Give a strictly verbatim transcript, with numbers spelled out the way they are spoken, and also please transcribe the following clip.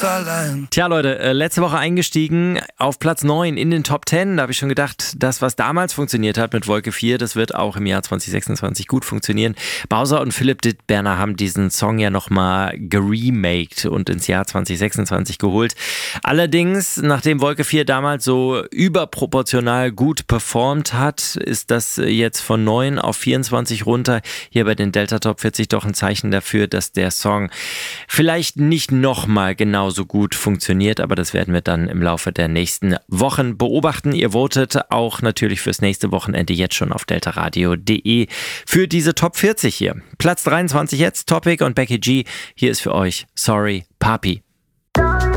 ganz allein. Tja Leute, äh, letzte Woche eingestiegen auf Platz neun in den Top zehn. Da habe ich schon gedacht, das, was damals funktioniert hat mit Wolke vier, das wird auch im Jahr zwanzig sechsundzwanzig gut funktionieren. Bowser und Philipp Dittberner haben diesen Song ja nochmal geremaked und ins Jahr zwanzig sechsundzwanzig geholt. Allerdings, nachdem Wolke vier damals so überproportional gut performt hat, ist das jetzt von neun auf vierundzwanzig runter. Hier bei den Delta Top vierzig doch ein Zeichen dafür, dass der Song vielleicht nicht nochmal genauso gut funktioniert, aber das werden wir dann im Laufe der nächsten Wochen beobachten. Ihr votet auch natürlich fürs nächste Wochenende jetzt schon auf deltaradio punkt de für diese Top vierzig hier. Platz dreiundzwanzig jetzt, Topic und Becky G. Hier ist für euch Sorry Papi.